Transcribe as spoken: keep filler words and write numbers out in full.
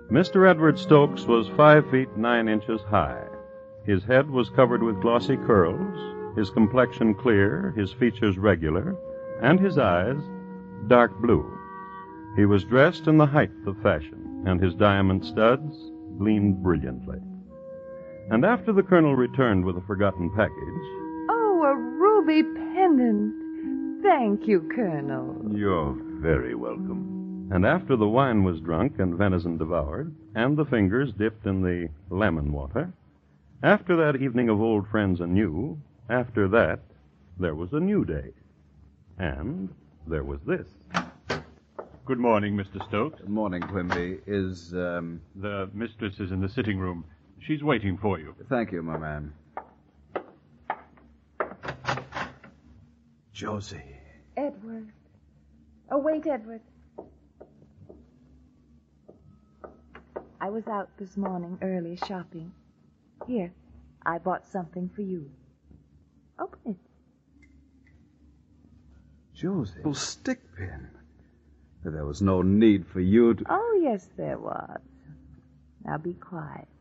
Mister Edward Stokes was five feet nine inches high. His head was covered with glossy curls, his complexion clear, his features regular, and his eyes dark blue. He was dressed in the height of fashion, and his diamond studs gleamed brilliantly. And after the colonel returned with a forgotten package... Oh, a ruby pendant. Thank you, Colonel. You're very welcome. And after the wine was drunk and venison devoured, and the fingers dipped in the lemon water, after that evening of old friends and new, after that, there was a new day. And there was this. Good morning, Mister Stokes. Good morning, Quimby. Is, um... The mistress is in the sitting room. She's waiting for you. Thank you, my man. Josie. Edward. Oh, wait, Edward. I was out this morning early shopping. Here, I bought something for you. Open it. Josie. Oh, stick pin. There was no need for you to... Oh, yes, there was. Now be quiet.